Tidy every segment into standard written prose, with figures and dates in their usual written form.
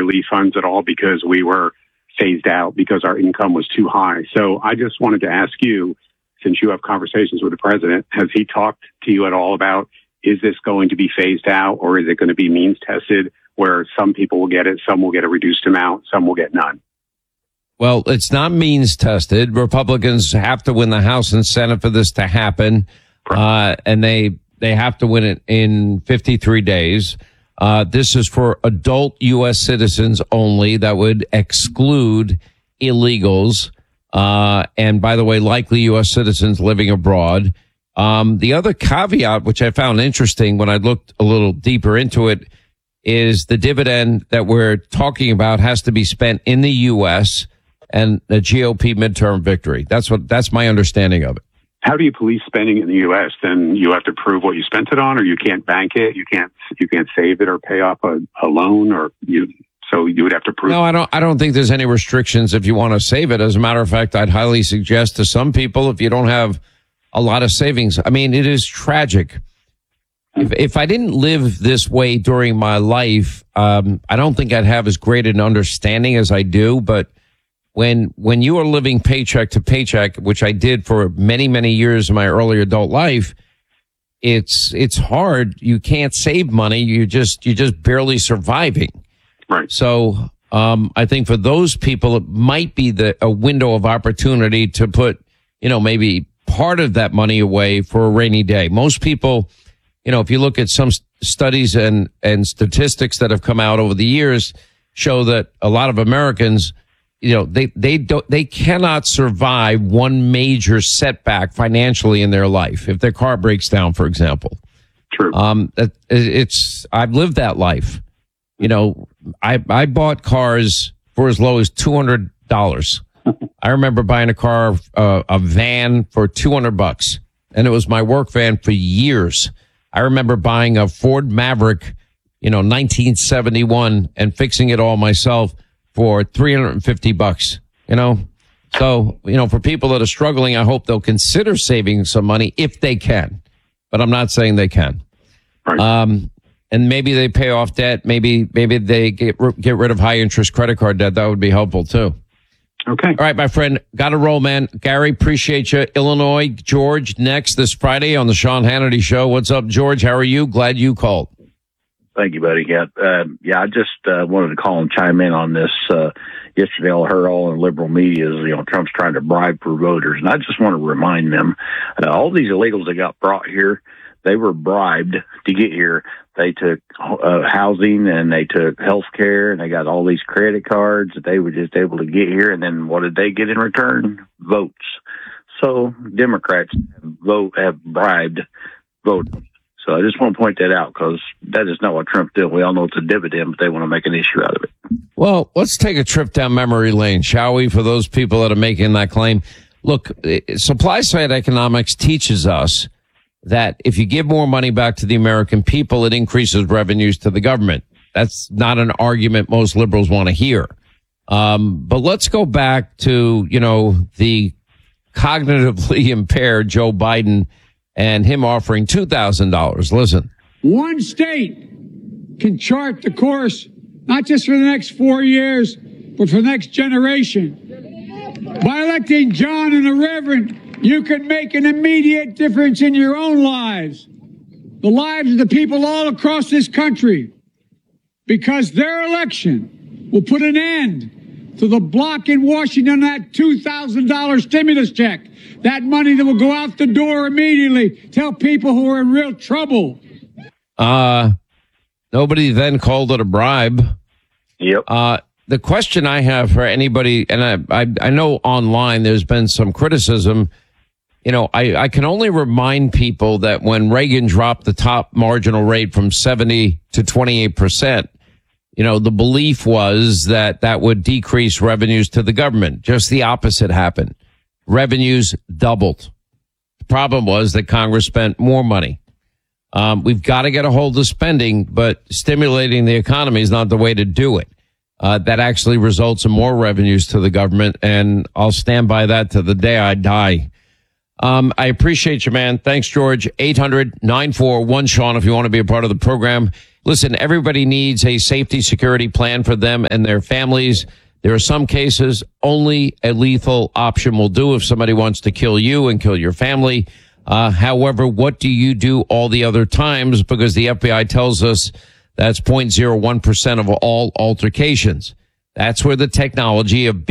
relief funds at all because we were phased out because our income was too high. So I just wanted to ask you, since you have conversations with the president, has he talked to you at all about, is this going to be phased out, or is it going to be means tested where some people will get it, some will get a reduced amount, some will get none? Well, it's not means tested. Republicans have to win the House and Senate for this to happen. And they have to win it in 53 days. This is for adult U.S. citizens only. That would exclude illegals. And by the way, likely U.S. citizens living abroad. The other caveat, which I found interesting when I looked a little deeper into it, is the dividend that we're talking about has to be spent in the U.S. and a GOP midterm victory. That's my understanding of it. How do you police spending in the U.S.? Then you have to prove what you spent it on, or you can't bank it. You can't save it or pay off a loan, so you would have to prove. No, I don't think there's any restrictions if you want to save it. As a matter of fact, I'd highly suggest to some people, if you don't have a lot of savings, I mean, it is tragic. If I didn't live this way during my life, I don't think I'd have as great an understanding as I do. But when you are living paycheck to paycheck, which I did for many, many years in my early adult life, it's hard. You can't save money. You're just barely surviving. Right. So, I think for those people, it might be a window of opportunity to put, maybe part of that money away for a rainy day. Most people, if you look at some studies and statistics that have come out over the years, show that a lot of Americans, they cannot survive one major setback financially in their life. If their car breaks down, for example. True. I've lived that life. I bought cars for as low as $200. I remember buying a van for $200, and it was my work van for years. I remember buying a Ford Maverick, 1971, and fixing it all myself for $350, So, for people that are struggling, I hope they'll consider saving some money if they can, but I'm not saying they can. Right. And maybe they pay off debt. Maybe they get rid of high interest credit card debt. That would be helpful too. Okay. All right, my friend. Got to roll, man. Gary, appreciate you. Illinois, George, next this Friday on the Sean Hannity Show. What's up, George? How are you? Glad you called. Thank you, buddy. I just wanted to call and chime in on this. Yesterday, I heard all in liberal media is, Trump's trying to bribe for voters. And I just want to remind them, all these illegals that got brought here, they were bribed to get here. They took housing and they took health care and they got all these credit cards that they were just able to get here. And then what did they get in return? Votes. So Democrats have bribed voters. So I just want to point that out because that is not what Trump did. We all know it's a dividend, but they want to make an issue out of it. Well, let's take a trip down memory lane, shall we, for those people that are making that claim. Look, supply side economics teaches us that if you give more money back to the American people, it increases revenues to the government. That's not an argument most liberals want to hear. But let's go back to, the cognitively impaired Joe Biden and him offering $2,000. Listen. One state can chart the course, not just for the next 4 years, but for the next generation. By electing John and the Reverend, you can make an immediate difference in your own lives, the lives of the people all across this country, because their election will put an end to the block in Washington, that $2,000 stimulus check, that money that will go out the door immediately, tell people who are in real trouble. Nobody then called it a bribe. Yep. The question I have for anybody, and I know online there's been some criticism. I can only remind people that when Reagan dropped the top marginal rate from 70 to 28%, the belief was that would decrease revenues to the government. Just the opposite happened. Revenues doubled. The problem was that Congress spent more money. We've got to get a hold of spending, but stimulating the economy is not the way to do it. That actually results in more revenues to the government, and I'll stand by that to the day I die. I appreciate you, man. Thanks, George. 800-941-SEAN if you want to be a part of the program. Listen, everybody needs a safety security plan for them and their families. There are some cases only a lethal option will do if somebody wants to kill you and kill your family. However, what do you do all the other times? Because the FBI tells us that's 0.01% of all altercations. That's where the technology of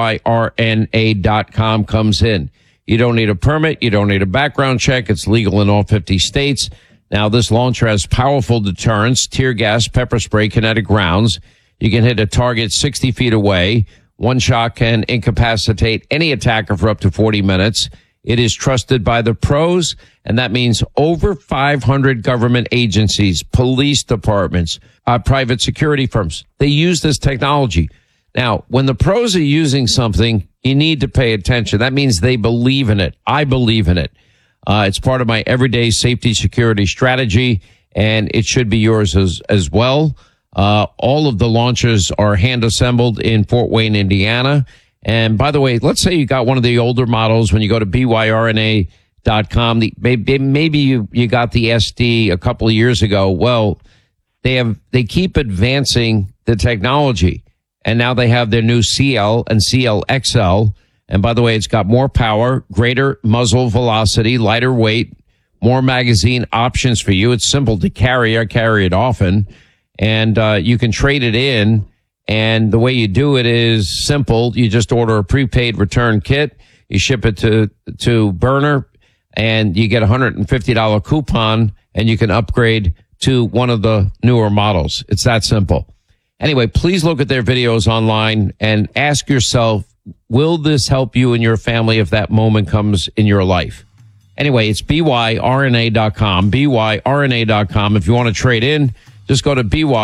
BYRNA.com comes in. You don't need a permit. You don't need a background check. It's legal in all 50 states. Now, this launcher has powerful deterrence, tear gas, pepper spray, kinetic rounds. You can hit a target 60 feet away. One shot can incapacitate any attacker for up to 40 minutes. It is trusted by the pros, and that means over 500 government agencies, police departments, private security firms. They use this technology. Now, when the pros are using something, you need to pay attention. That means they believe in it. I believe in it. It's part of my everyday safety security strategy, and it should be yours as well. All of the launchers are hand assembled in Fort Wayne, Indiana. And by the way, let's say you got one of the older models when you go to BYRNA.com. Maybe you got the SD a couple of years ago. Well, they keep advancing the technology, and now they have their new CL and CL XL. And by the way, it's got more power, greater muzzle velocity, lighter weight, more magazine options for you. It's simple to carry. I carry it often. And you can trade it in. And the way you do it is simple. You just order a prepaid return kit. You ship it to Burner, and you get a $150 coupon, and you can upgrade to one of the newer models. It's that simple. Anyway, please look at their videos online and ask yourself, will this help you and your family if that moment comes in your life? Anyway, it's BYRNA.com, BYRNA.com. If you want to trade in, just go to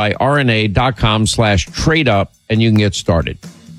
BYRNA.com/trade up and you can get started.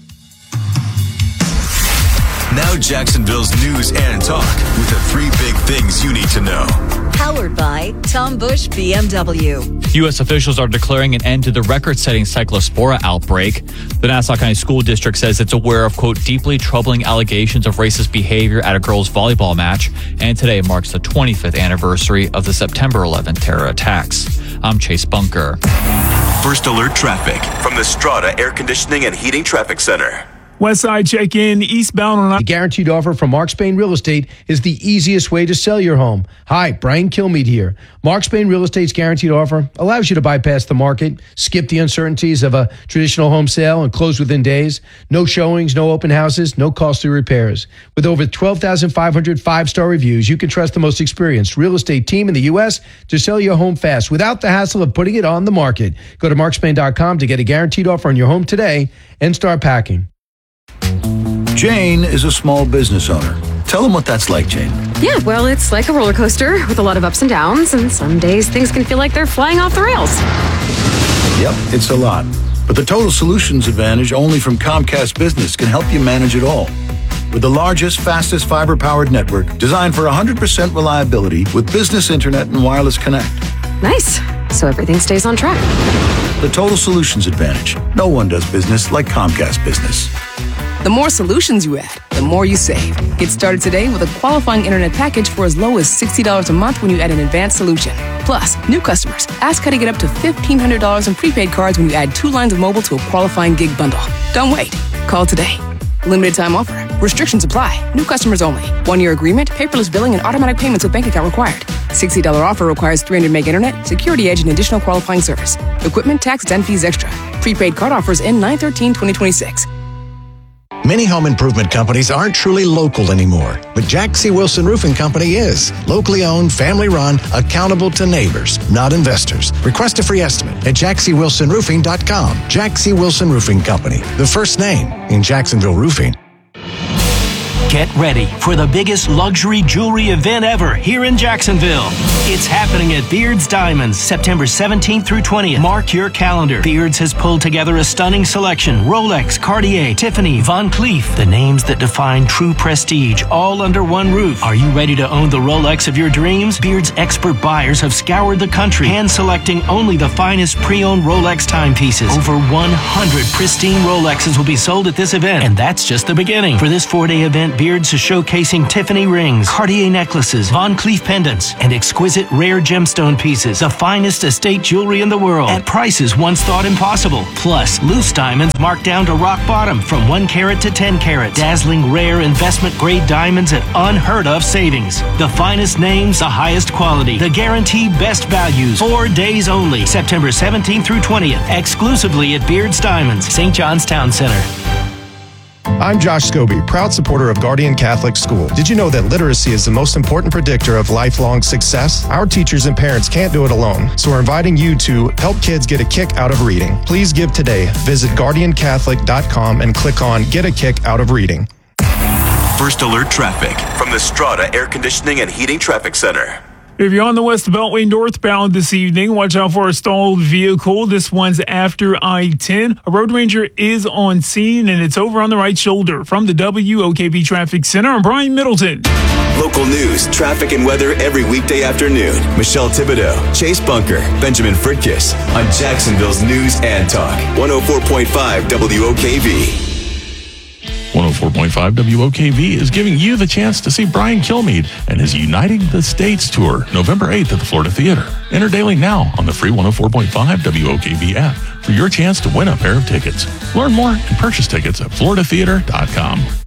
Now Jacksonville's news and talk with the 3 big things you need to know. Powered by Tom Bush BMW. U.S. officials are declaring an end to the record-setting Cyclospora outbreak. The Nassau County School District says it's aware of, quote, deeply troubling allegations of racist behavior at a girls' volleyball match. And today marks the 25th anniversary of the September 11th terror attacks. I'm Chase Bunker. First Alert Traffic from the Strata Air Conditioning and Heating Traffic Center. Westside check-in, eastbound on... The guaranteed offer from Mark Spain Real Estate is the easiest way to sell your home. Hi, Brian Kilmeade here. Mark Spain Real Estate's guaranteed offer allows you to bypass the market, skip the uncertainties of a traditional home sale, and close within days. No showings, no open houses, no costly repairs. With over 12,500 five-star reviews, you can trust the most experienced real estate team in the U.S. to sell your home fast without the hassle of putting it on the market. Go to markspain.com to get a guaranteed offer on your home today and start packing. Jane is a small business owner. Tell them what that's like, Jane. Yeah, well, it's like a roller coaster with a lot of ups and downs, and some days things can feel like they're flying off the rails. Yep, it's a lot. But the Total Solutions Advantage only from Comcast Business can help you manage it all. With the largest, fastest fiber-powered network designed for 100% reliability with business internet and wireless connect. Nice. So everything stays on track. The Total Solutions Advantage. No one does business like Comcast Business. The more solutions you add, the more you save. Get started today with a qualifying internet package for as low as $60 a month when you add an advanced solution. Plus, new customers, ask how to get up to $1,500 in prepaid cards when you add 2 lines of mobile to a qualifying gig bundle. Don't wait. Call today. Limited time offer. Restrictions apply. New customers only. 1-year agreement, paperless billing, and automatic payments with bank account required. $60 offer requires 300 meg internet, security edge, and additional qualifying service. Equipment, tax, and fees extra. Prepaid card offers in 9/13/2026. Many home improvement companies aren't truly local anymore, but Jack C. Wilson Roofing Company is. Locally owned, family run, accountable to neighbors, not investors. Request a free estimate at jackcwilsonroofing.com. Jack C. Wilson Roofing Company, the first name in Jacksonville roofing. Get ready for the biggest luxury jewelry event ever here in Jacksonville. It's happening at Beard's Diamonds, September 17th through 20th. Mark your calendar. Beard's has pulled together a stunning selection. Rolex, Cartier, Tiffany, Van Cleef. The names that define true prestige, all under one roof. Are you ready to own the Rolex of your dreams? Beard's expert buyers have scoured the country, hand-selecting only the finest pre-owned Rolex timepieces. Over 100 pristine Rolexes will be sold at this event, and that's just the beginning. For this 4-day event, Beards is showcasing Tiffany rings, Cartier necklaces, Von Cleef pendants, and exquisite rare gemstone pieces, the finest estate jewelry in the world, at prices once thought impossible. Plus, loose diamonds marked down to rock bottom from 1 carat to 10 carat. Dazzling rare investment-grade diamonds at unheard-of savings. The finest names, the highest quality, the guaranteed best values. 4 days only, September 17th through 20th, exclusively at Beards Diamonds, St. John's Town Center. I'm Josh Scobie, proud supporter of Guardian Catholic School. Did you know that literacy is the most important predictor of lifelong success? Our teachers and parents can't do it alone, so we're inviting you to help kids get a kick out of reading. Please give today. Visit guardiancatholic.com and click on Get a Kick Out of Reading. First alert traffic from the Strata Air Conditioning and Heating Traffic Center. If you're on the West Beltway northbound this evening, watch out for a stalled vehicle. This one's after I-10. A road ranger is on scene, and it's over on the right shoulder. From the WOKV Traffic Center, I'm Brian Middleton. Local news, traffic, and weather every weekday afternoon. Michelle Thibodeau, Chase Bunker, Benjamin Fritkiss on Jacksonville's News and Talk. 104.5 WOKV. 104.5 WOKV is giving you the chance to see Brian Kilmeade and his Uniting the States tour, November 8th at the Florida Theater. Enter daily now on the free 104.5 WOKV app for your chance to win a pair of tickets. Learn more and purchase tickets at floridatheater.com.